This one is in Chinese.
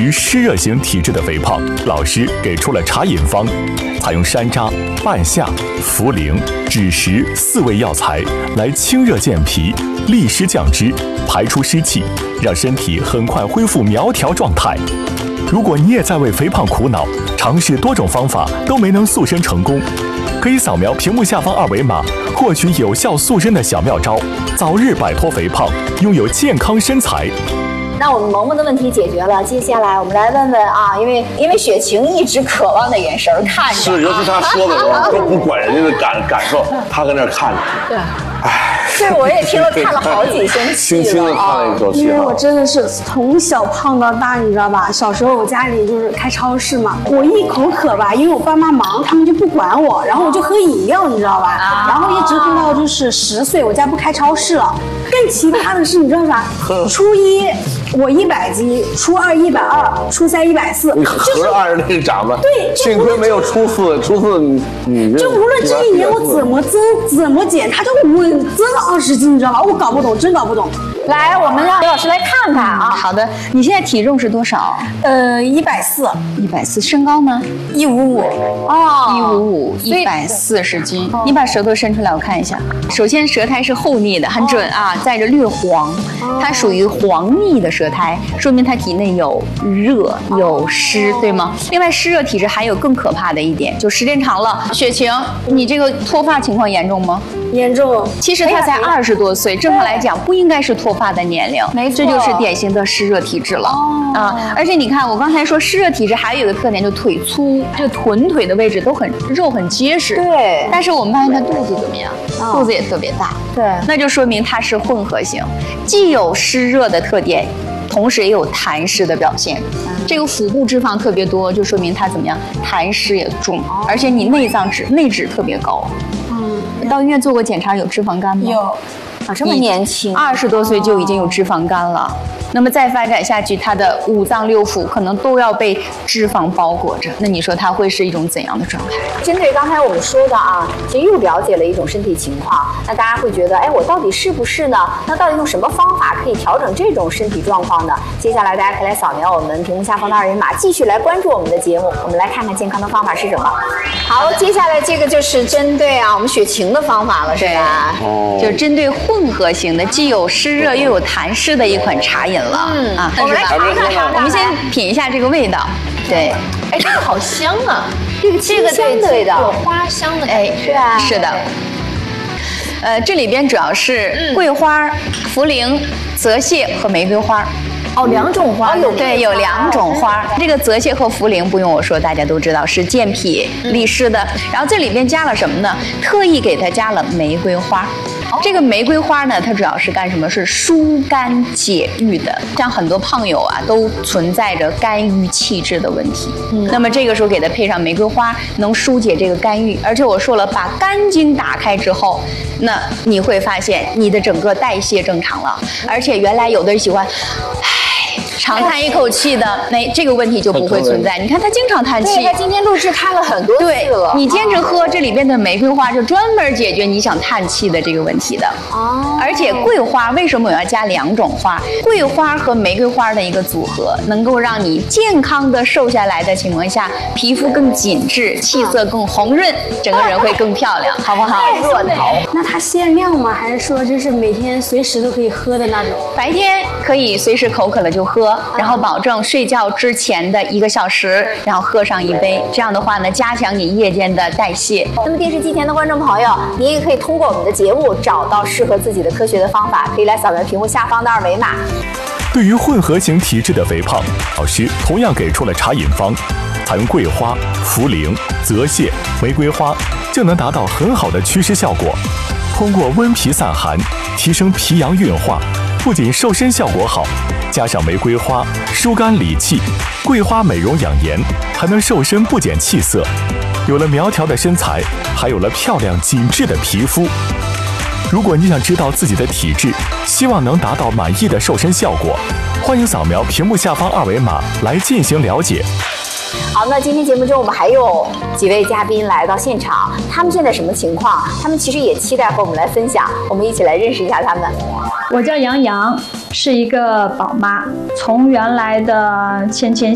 于湿热型体质的肥胖，老师给出了茶饮方，采用山楂、半夏、茯苓、枳实4味药材来清热健脾、利湿降脂、排出湿气，让身体很快恢复苗条状态。如果你也在为肥胖苦恼，尝试多种方法都没能塑身成功，可以扫描屏幕下方2维码，获取有效塑身的小妙招，早日摆脱肥胖，拥有健康身材。 那我们萌萌的问题解决了，接下来我们来问问啊，因为雪晴一直渴望的眼神看着， 是，尤其他说的时候都不管人家的感受，他搁那看着。 对，哎，这我也听了看了好几声气了， 轻轻的看了一口气。 因为我真的是从小胖到大，你知道吧？小时候我家里就是开超市嘛，我一口渴吧，因为我爸妈忙，他们就不管我，然后我就喝饮料，你知道吧？然后一直喝到就是10岁，我家不开超市了。更奇葩的是，你知道啥？初一我100斤，初二120，初三140， 你合按着那个长吧。 对， 幸亏没有初四你就无论这一年我怎么增怎么减，他就稳增了20斤，你知道吧？我搞不懂，真搞不懂。 来，我们让刘老师来看看啊。 好的，你现在体重是多少 140， 身高呢 155。 哦，155，140斤。你把舌头伸出来，我看一下。首先，舌苔是厚腻的，很准啊，带着略黄，它属于黄腻的舌苔，说明它体内有热有湿，对吗？另外，湿热体质还有更可怕的一点，就时间长了，雪晴，你这个脱发情况严重吗？ 严重。 其实他才20多岁，正常来讲不应该是脱发的年龄， 没错， 这就是典型的湿热体质了。而且你看，我刚才说湿热体质还有一个特点，就腿粗，这个臀腿的位置都很肉很结实。 对。 但是我们发现他肚子怎么样？肚子也特别大。 对。 那就说明它是混合型，既有湿热的特点，同时也有痰湿的表现。这个腹部脂肪特别多，就说明它怎么样？痰湿也重，而且你内脂特别高。到医院做过检查，有脂肪肝吗？ 有。 啊，这么年轻 ，20多岁就已经有脂肪肝了。那么再发展下去，他的5脏6腑可能都要被脂肪包裹着。那你说他会是一种怎样的状态？ 针对刚才我们说的啊，其实又了解了一种身体情况。那大家会觉得，哎，我到底是不是呢？那到底用什么方法可以调整这种身体状况呢？接下来大家可以来扫描我们屏幕下方的2维码，继续来关注我们的节目。我们来看看健康的方法是什么。好，接下来这个就是针对啊我们雪晴的方法了，是吧？ 就针对混合型的，既有湿热又有痰湿的一款茶饮了。 我们来尝尝， 我们先品一下这个味道。对， 哎，这个好香啊！ 这个对的味道， 有花香的， 哎， 是吧？ 是的。这里边主要是桂花、茯苓、泽泻和玫瑰花。 哦，2种花， 对，有2种花。这个泽泻和茯苓不用我说，大家都知道是健脾利湿的。然后这里边加了什么呢？特意给它加了玫瑰花。这个玫瑰花呢，它主要是干什么？是疏肝解郁的。像很多胖友啊，都存在着肝郁气滞的问题。那么这个时候给它配上玫瑰花，能疏解这个肝郁。而且我说了，把肝经打开之后，那你会发现你的整个代谢正常了。而且原来有的人喜欢，长叹一口气的，那这个问题就不会存在。你看他经常叹气， 他今天录制看了很多次了。 你接着喝这里边的玫瑰花，就专门解决你想叹气的这个问题的。而且桂花为什么我要加2种花？桂花和玫瑰花的一个组合，能够让你健康的瘦下来的情况下，皮肤更紧致，气色更红润，整个人会更漂亮，好不好？ 热头。 那它限量吗？还是说就是每天随时都可以喝的那种？ 白天可以随时口渴了就喝。然后保证睡觉之前的1个小时，然后喝上1杯，这样的话呢，加强你夜间的代谢。 那么电视机前的观众朋友，您也可以通过我们的节目找到适合自己的科学的方法，可以来扫描屏幕下方的2维码。 对于混合型体质的肥胖，老师同样给出了茶饮方，采用桂花、茯苓、泽泻、玫瑰花，就能达到很好的祛湿效果。通过温脾散寒，提升脾阳运化，不仅瘦身效果好，加上玫瑰花疏肝理气，桂花美容养颜，还能瘦身不减气色。有了苗条的身材，还有了漂亮紧致的皮肤。如果你想知道自己的体质，希望能达到满意的瘦身效果，欢迎扫描屏幕下方2维码来进行了解。 好，那今天节目中我们还有几位嘉宾来到现场，他们现在什么情况？他们其实也期待和我们来分享，我们一起来认识一下他们。 我叫杨洋，是一个宝妈，从原来的纤纤